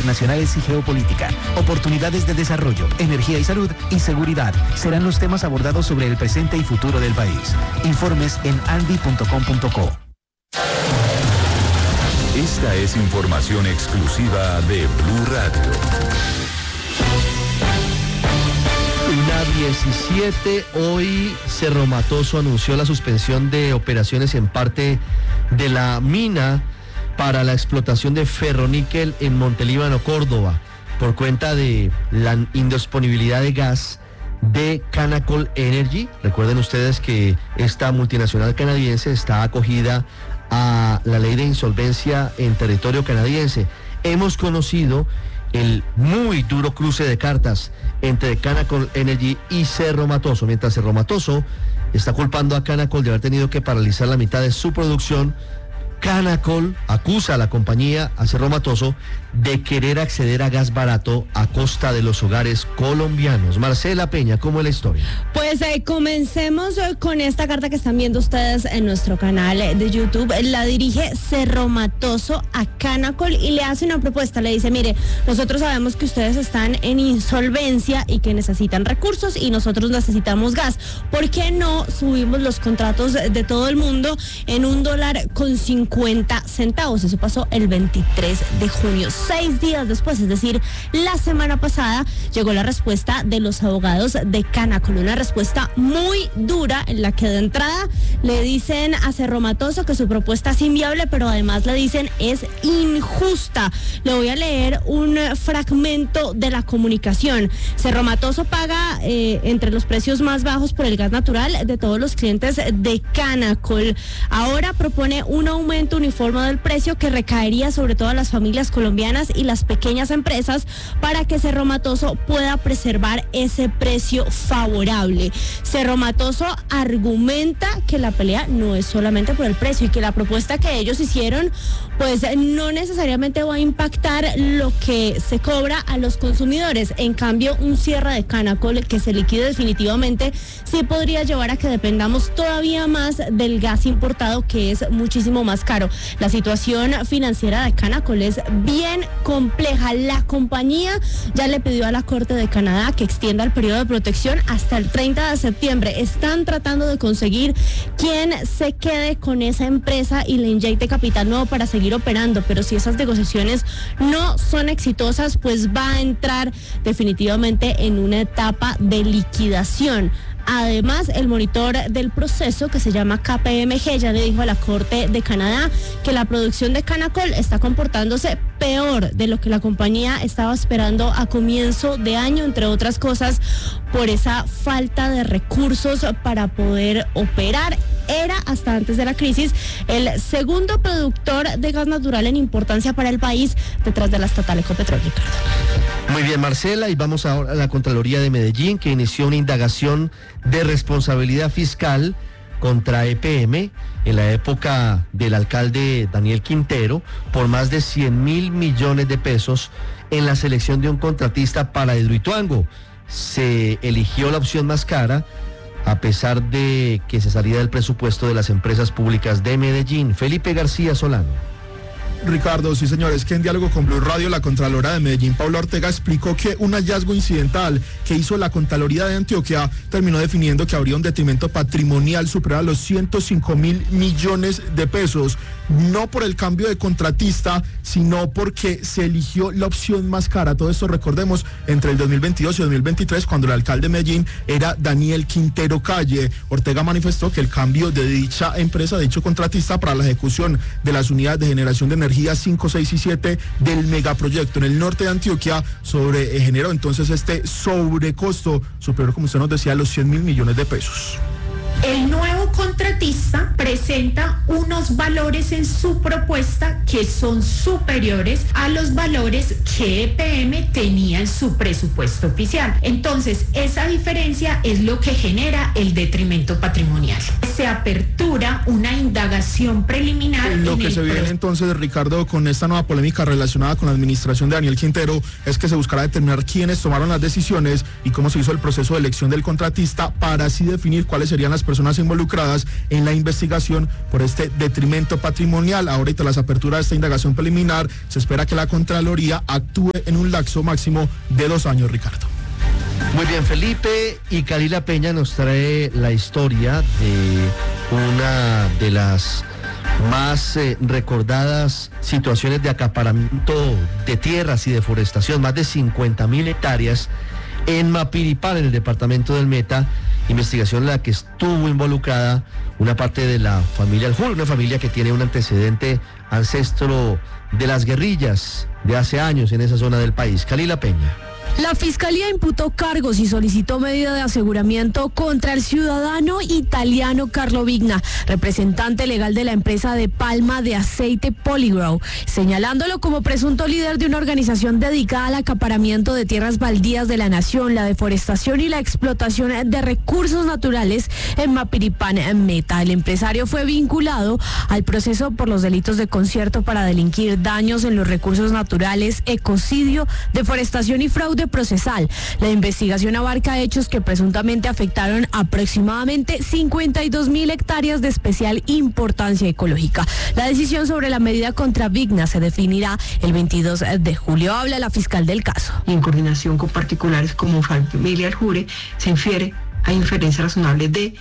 internacionales y geopolítica, oportunidades de desarrollo, energía y salud y seguridad serán los temas abordados sobre el presente y futuro del país. Informes en andi.com.co. Esta es información exclusiva de Blue Radio. 1:17, hoy Cerro Matoso anunció la suspensión de operaciones en parte de la mina para la explotación de ferroníquel en Montelíbano, Córdoba, por cuenta de la indisponibilidad de gas de Canacol Energy. Recuerden ustedes que esta multinacional canadiense está acogida a la ley de insolvencia en territorio canadiense. Hemos conocido el muy duro cruce de cartas entre Canacol Energy y Cerro Matoso, mientras Cerro Matoso está culpando a Canacol de haber tenido que paralizar la mitad de su producción. Canacol acusa a la compañía, a Cerro Matoso, de querer acceder a gas barato a costa de los hogares colombianos. Marcela Peña, ¿cómo es la historia? Pues comencemos con esta carta que están viendo ustedes en nuestro canal de YouTube. La dirige Cerro Matoso a Canacol y le hace una propuesta. Le dice, mire, nosotros sabemos que ustedes están en insolvencia y que necesitan recursos y nosotros necesitamos gas. ¿Por qué no subimos los contratos de todo el mundo en $1.50? Eso pasó el 23 de junio. 6 días después, es decir, la semana pasada, llegó la respuesta de los abogados de Canacol, una respuesta muy dura en la que de entrada le dicen a Cerro Matoso que su propuesta es inviable, pero además le dicen es injusta. Le voy a leer un fragmento de la comunicación. Cerro Matoso paga entre los precios más bajos por el gas natural de todos los clientes de Canacol. Ahora propone un aumento uniforme del precio que recaería sobre todas las familias colombianas y las pequeñas empresas para que Cerro Matoso pueda preservar ese precio favorable. Cerro Matoso argumenta que la pelea no es solamente por el precio y que la propuesta que ellos hicieron pues no necesariamente va a impactar lo que se cobra a los consumidores. En cambio, un cierre de Canacol que se liquide definitivamente sí podría llevar a que dependamos todavía más del gas importado, que es muchísimo más caro. La situación financiera de Canacol es bien compleja. La compañía ya le pidió a la Corte de Canadá que extienda el periodo de protección hasta el 30 de septiembre. Están tratando de conseguir quien se quede con esa empresa y le inyecte capital nuevo para seguir operando, pero si esas negociaciones no son exitosas, pues va a entrar definitivamente en una etapa de liquidación. Además, el monitor del proceso, que se llama KPMG, ya le dijo a la Corte de Canadá que la producción de Canacol está comportándose peor de lo que la compañía estaba esperando a comienzo de año, entre otras cosas, por esa falta de recursos para poder operar. Era, hasta antes de la crisis, el segundo productor de gas natural en importancia para el país, detrás de la estatal Ecopetrol, Ricardo. Muy bien, Marcela, y vamos ahora a la Contraloría de Medellín, que inició una indagación de responsabilidad fiscal contra EPM en la época del alcalde Daniel Quintero por más de 100.000 millones de pesos en la selección de un contratista para Hidroituango. Se eligió la opción más cara a pesar de que se salía del presupuesto de las empresas públicas de Medellín. Felipe García Solano. Ricardo, sí señores, que en diálogo con Blue Radio, la Contralora de Medellín, Paula Ortega, explicó que un hallazgo incidental que hizo la Contraloría de Antioquia terminó definiendo que habría un detrimento patrimonial superior a los 105.000 millones de pesos, no por el cambio de contratista, sino porque se eligió la opción más cara. Todo esto, recordemos, entre el 2022 y 2023, cuando el alcalde de Medellín era Daniel Quintero Calle. Ortega manifestó que el cambio de dicha empresa, de dicho contratista, para la ejecución de las unidades de generación de energía 5, 6 y 7 del megaproyecto en el norte de Antioquia generó entonces este sobrecosto superior, como usted nos decía, a los 100.000 millones de pesos. El nuevo contratista presenta unos valores en su propuesta que son superiores a los valores que EPM tenía en su presupuesto oficial. Entonces, esa diferencia es lo que genera el detrimento patrimonial. Se apertura una indagación preliminar. Lo que se viene entonces, Ricardo, con esta nueva polémica relacionada con la administración de Daniel Quintero, es que se buscará determinar quiénes tomaron las decisiones y cómo se hizo el proceso de elección del contratista para así definir cuáles serían las personas involucradas involucradas en la investigación por este detrimento patrimonial. Ahora, tras las aperturas de esta indagación preliminar, se espera que la Contraloría actúe en un lapso máximo de 2 años, Ricardo. Muy bien, Felipe, y Kalila Peña nos trae la historia de una de las más recordadas situaciones de acaparamiento de tierras y deforestación, más de 50.000 hectáreas en Mapiripán, en el departamento del Meta, investigación en la que estuvo involucrada una parte de la familia Aljure, una familia que tiene un antecedente ancestro de las guerrillas de hace años en esa zona del país. Kalila Peña. La Fiscalía imputó cargos y solicitó medida de aseguramiento contra el ciudadano italiano Carlo Vigna, representante legal de la empresa de palma de aceite Polygrow, señalándolo como presunto líder de una organización dedicada al acaparamiento de tierras baldías de la nación, la deforestación y la explotación de recursos naturales en Mapiripán, Meta. El empresario fue vinculado al proceso por los delitos de concierto para delinquir, daños en los recursos naturales, ecocidio, deforestación y fraude procesal. La investigación abarca hechos que presuntamente afectaron aproximadamente 52.000 hectáreas de especial importancia ecológica. La decisión sobre la medida contra Vigna se definirá el 22 de julio. Habla la fiscal del caso. Y en coordinación con particulares como familia Aljure, se infiere a inferencia razonable de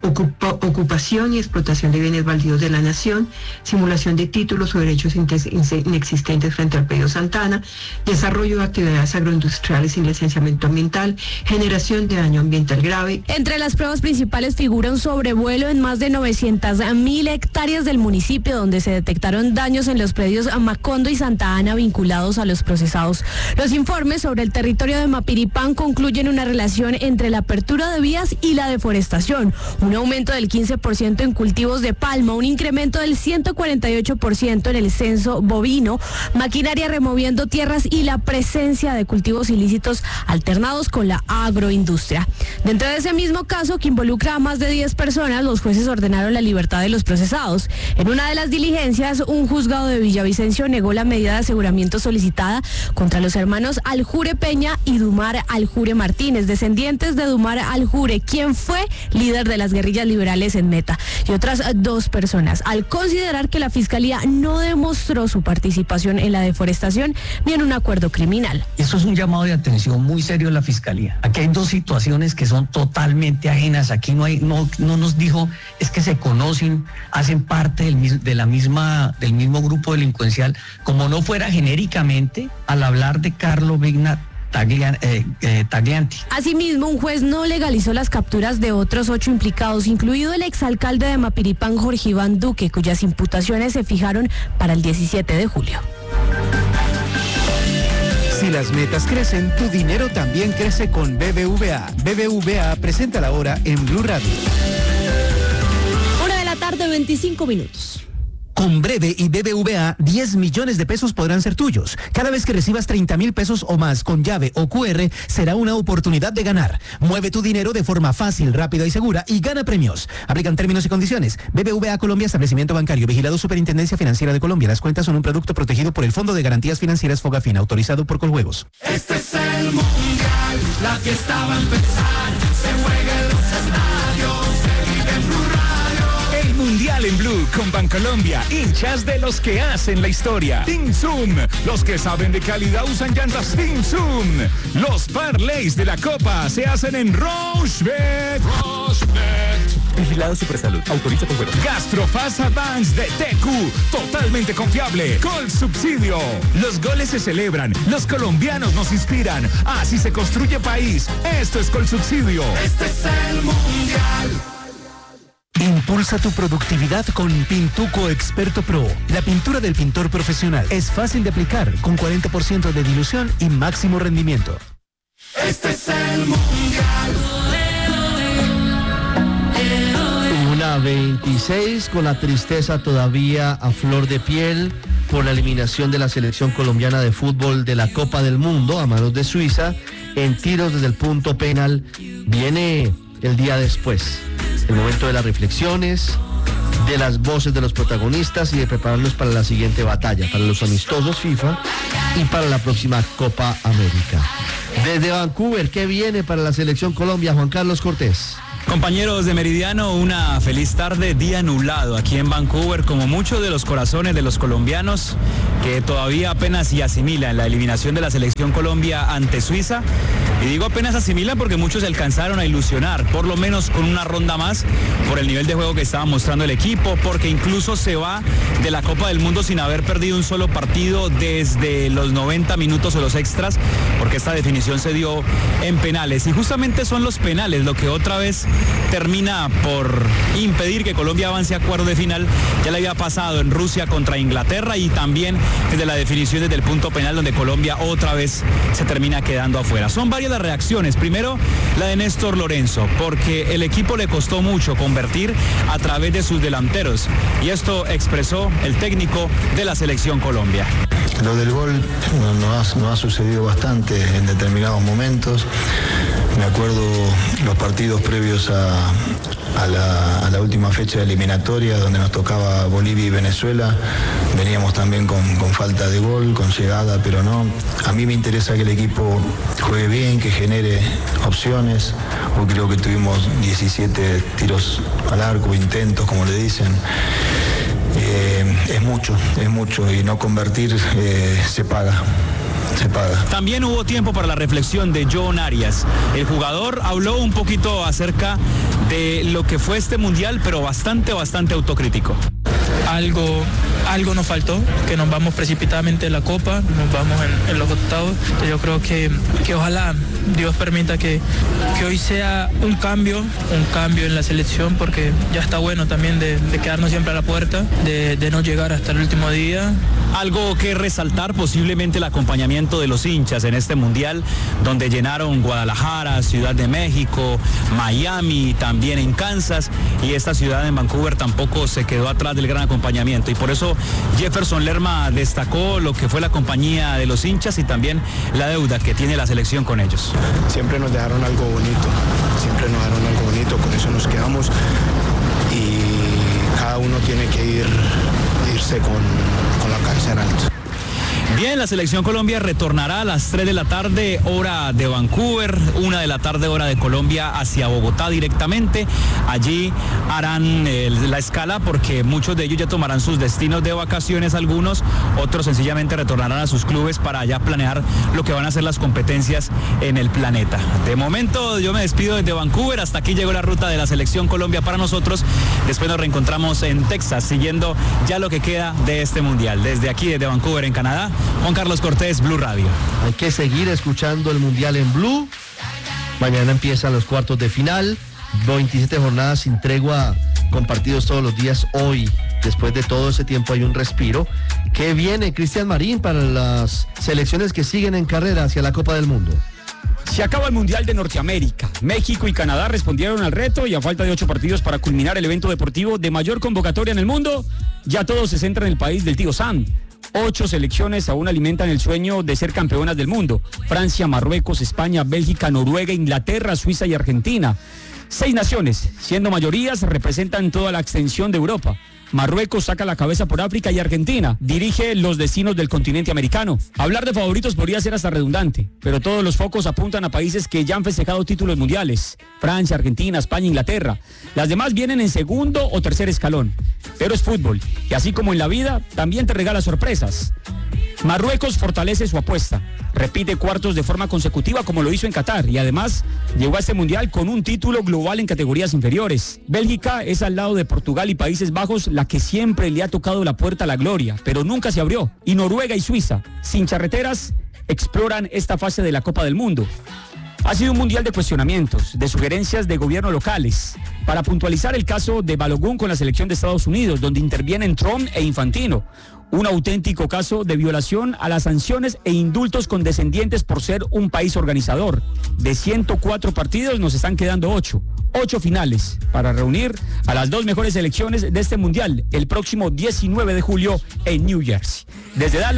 ocupación y explotación de bienes baldíos de la nación, simulación de títulos o derechos inexistentes frente al predio Santana, desarrollo de actividades agroindustriales sin licenciamiento ambiental, generación de daño ambiental grave. Entre las pruebas principales figura un sobrevuelo en más de 900.000 hectáreas del municipio, donde se detectaron daños en los predios Macondo y Santa Ana vinculados a los procesados. Los informes sobre el territorio de Mapiripán concluyen una relación entre la apertura de vías y la deforestación, un aumento del 15% en cultivos de palma, un incremento del 148% en el censo bovino, maquinaria removiendo tierras y la presencia de cultivos ilícitos alternados con la agroindustria. Dentro de ese mismo caso, que involucra a más de 10 personas, los jueces ordenaron la libertad de los procesados. En una de las diligencias, un juzgado de Villavicencio negó la medida de aseguramiento solicitada contra los hermanos Aljure Peña y Dumar Aljure Martínez, descendientes de Dumar Aljure, quien fue líder de las guerrillas liberales en Meta, y otras 2 personas, al considerar que la Fiscalía no demostró su participación en la deforestación ni en un acuerdo criminal. Esto es un llamado de atención muy serio de la Fiscalía. Aquí hay 2 situaciones que son totalmente ajenas. Aquí no nos dijo, es que se conocen, hacen parte del mismo grupo delincuencial, como no fuera genéricamente al hablar de Carlo Vigna Taglianti. Asimismo, un juez no legalizó las capturas de otros 8 implicados, incluido el exalcalde de Mapiripán, Jorge Iván Duque, cuyas imputaciones se fijaron para el 17 de julio. Si las metas crecen, tu dinero también crece con BBVA. BBVA presenta la hora en Blue Radio. 1:25 p.m. Con Breve y BBVA, 10 millones de pesos podrán ser tuyos. Cada vez que recibas 30.000 pesos o más con llave o QR, será una oportunidad de ganar. Mueve tu dinero de forma fácil, rápida y segura y gana premios. Aplican términos y condiciones. BBVA Colombia, establecimiento bancario, vigilado Superintendencia Financiera de Colombia. Las cuentas son un producto protegido por el Fondo de Garantías Financieras Fogafina, autorizado por Coljuegos. Este es el Mundial, la fiesta va a empezar. Se juega en los estadios, se vive en Blue Radio. El Mundial en Blue con Bancolombia, hinchas de los que hacen la historia. Team Zoom, los que saben de calidad usan llantas Team Zoom. Los parlays de la Copa se hacen en Rochebet. Vigilado Supersalud, autoriza con juegos. Gastrofast Advance de TQ, totalmente confiable. Gol Subsidio. Los goles se celebran, los colombianos nos inspiran. Así se construye país. Esto es Gol Subsidio. Este es el Mundial. Impulsa tu productividad con Pintuco Experto Pro. La pintura del pintor profesional es fácil de aplicar, con 40% de dilución y máximo rendimiento. Este es el Mundial. 1:26, con la tristeza todavía a flor de piel por la eliminación de la selección colombiana de fútbol de la Copa del Mundo a manos de Suiza en tiros desde el punto penal. Viene el día después, el momento de las reflexiones, de las voces de los protagonistas y de prepararlos para la siguiente batalla, para los amistosos FIFA y para la próxima Copa América. Desde Vancouver, ¿qué viene para la selección Colombia, Juan Carlos Cortés? Compañeros de Meridiano, una feliz tarde, día nublado aquí en Vancouver, como muchos de los corazones de los colombianos que todavía apenas se asimilan la eliminación de la selección Colombia ante Suiza. Y digo apenas asimilan porque muchos se alcanzaron a ilusionar, por lo menos con una ronda más, por el nivel de juego que estaba mostrando el equipo, porque incluso se va de la Copa del Mundo sin haber perdido un solo partido desde los 90 minutos o los extras, porque esta definición se dio en penales. Y justamente son los penales lo que otra vez termina por impedir que Colombia avance a cuartos de final. Ya le había pasado en Rusia contra Inglaterra y también desde la definición desde el punto penal, donde Colombia otra vez se termina quedando afuera. Son varias las reacciones. Primero, la de Néstor Lorenzo, porque el equipo le costó mucho convertir a través de sus delanteros, y esto expresó el técnico de la selección Colombia. Lo del gol no ha sucedido bastante en determinados momentos. Me acuerdo los partidos previos a la última fecha de eliminatoria, donde nos tocaba Bolivia y Venezuela. Veníamos también con falta de gol, con llegada, pero no. A mí me interesa que el equipo juegue bien, que genere opciones. Hoy creo que tuvimos 17 tiros al arco, intentos, como le dicen. Es mucho y no convertir se paga. También hubo tiempo para la reflexión de John Arias. El jugador habló un poquito acerca de lo que fue este mundial, pero bastante autocrítico. Algo nos faltó, que nos vamos precipitadamente de la Copa, nos vamos en los octavos. Yo creo que ojalá Dios permita que hoy sea un cambio en la selección, porque ya está bueno también de quedarnos siempre a la puerta, de no llegar hasta el último día. Algo que resaltar, posiblemente el acompañamiento de los hinchas en este mundial, donde llenaron Guadalajara, Ciudad de México, Miami, también en Kansas, y esta ciudad en Vancouver tampoco se quedó atrás del gran acompañamiento, y por eso Jefferson Lerma destacó lo que fue la compañía de los hinchas y también la deuda que tiene la selección con ellos. Siempre nos dejaron algo bonito, con eso nos quedamos, y cada uno tiene que irse con la cabeza en alto. Bien, la selección Colombia retornará a las 3 de la tarde, hora de Vancouver, 1 de la tarde, hora de Colombia, hacia Bogotá directamente. Allí harán la escala, porque muchos de ellos ya tomarán sus destinos de vacaciones, algunos, otros sencillamente retornarán a sus clubes para ya planear lo que van a ser las competencias en el planeta. De momento yo me despido desde Vancouver, hasta aquí llegó la ruta de la selección Colombia para nosotros. Después nos reencontramos en Texas, siguiendo ya lo que queda de este mundial. Desde aquí, desde Vancouver, en Canadá, Juan Carlos Cortés, Blue Radio. Hay que seguir escuchando el Mundial en Blue. Mañana empiezan los cuartos de final. 27 jornadas sin tregua, con partidos todos los días. Hoy, después de todo ese tiempo, hay un respiro. ¿Qué viene, Cristian Marín, para las selecciones que siguen en carrera hacia la Copa del Mundo? Se acaba el Mundial de Norteamérica. México y Canadá respondieron al reto, y a falta de 8 partidos para culminar el evento deportivo de mayor convocatoria en el mundo, ya todo se centra en el país del tío Sam. 8 selecciones aún alimentan el sueño de ser campeonas del mundo: Francia, Marruecos, España, Bélgica, Noruega, Inglaterra, Suiza y Argentina. 6 naciones, siendo mayorías, representan toda la extensión de Europa. Marruecos saca la cabeza por África y Argentina dirige los destinos del continente americano. Hablar de favoritos podría ser hasta redundante, pero todos los focos apuntan a países que ya han festejado títulos mundiales: Francia, Argentina, España, Inglaterra. Las demás vienen en segundo o tercer escalón. Pero es fútbol, y así como en la vida, también te regala sorpresas. Marruecos fortalece su apuesta, repite cuartos de forma consecutiva como lo hizo en Qatar, y además llegó a este mundial con un título global en categorías inferiores. Bélgica es al lado de Portugal y Países Bajos la que siempre le ha tocado la puerta a la gloria, pero nunca se abrió. Y Noruega y Suiza, sin charreteras, exploran esta fase de la Copa del Mundo. Ha sido un mundial de cuestionamientos, de sugerencias de gobiernos locales. Para puntualizar el caso de Balogun con la selección de Estados Unidos, donde intervienen Trump e Infantino. Un auténtico caso de violación a las sanciones e indultos condescendientes por ser un país organizador. De 104 partidos nos están quedando 8. 8 finales para reunir a las 2 mejores selecciones de este mundial el próximo 19 de julio en New Jersey. Desde Dallas,